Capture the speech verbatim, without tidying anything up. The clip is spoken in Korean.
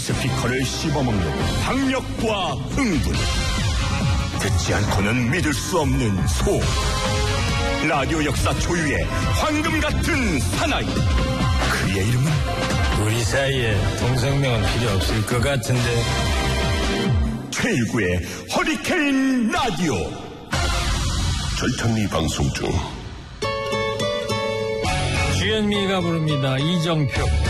스피커를 씹어먹는 박력과 흥분, 듣지 않고는 믿을 수 없는 소음, 라디오 역사 초유의 황금 같은 사나이. 그의 이름은 우리 사이에 동성명은 필요 없을 것 같은데. 최일구의 허리케인 라디오. 절찬리 방송 중 주현미가 부릅니다. 이정표.